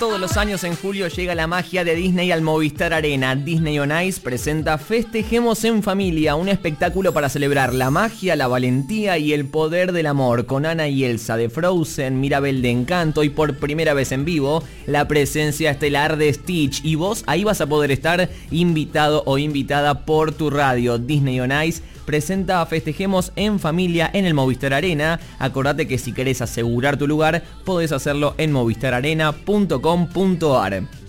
Todos los años en julio llega la magia de Disney al Movistar Arena. Disney On Ice presenta Festejemos en Familia, un espectáculo para celebrar la magia, la valentía y el poder del amor, con Anna y Elsa de Frozen, Mirabel de Encanto y por primera vez en vivo, la presencia estelar de Stitch. Y vos ahí vas a poder estar invitado o invitada por tu radio. Disney On Ice presenta Festejemos en Familia en el Movistar Arena. Acordate que si querés asegurar tu lugar, podés hacerlo en movistararena.com.ar.